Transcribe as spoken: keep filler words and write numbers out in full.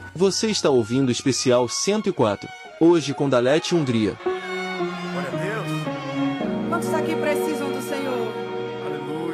Você está ouvindo o especial cento e quatro, hoje com Dalete Hungria. Glória a Deus. Quantos aqui precisam do Senhor?